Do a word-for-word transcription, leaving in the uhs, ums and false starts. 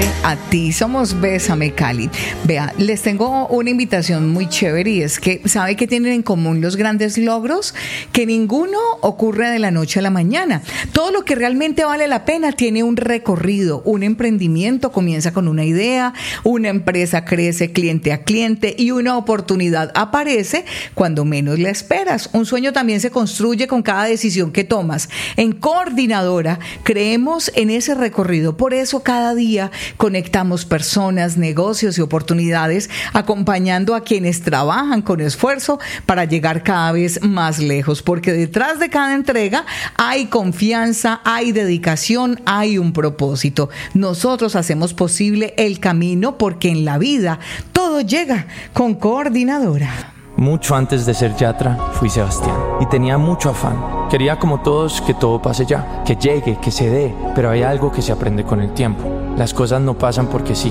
saludarte a ti. Somos Bésame Cali. Vea, les tengo una invitación muy chévere y es que, ¿sabe qué tienen en común los grandes logros? Que ninguno ocurre de la noche a la mañana. Todo lo que realmente vale la pena tiene un recorrido. Un emprendimiento comienza con una idea, una empresa crece cliente a cliente y una oportunidad aparece cuando menos la esperas. Un sueño también se construye con cada decisión que tomas. En Coordinadora creemos en ese recorrido. Por eso cada día conectamos personas, negocios y oportunidades, acompañando a quienes trabajan con esfuerzo para llegar cada vez más lejos. Porque detrás de cada entrega hay confianza, hay dedicación, hay un propósito. Nosotros hacemos posible el camino porque en la vida todo llega con Coordinadora. Mucho antes de ser Yatra, fui Sebastián y tenía mucho afán. Quería como todos que todo pase ya, que llegue, que se dé, pero hay algo que se aprende con el tiempo. Las cosas no pasan porque sí,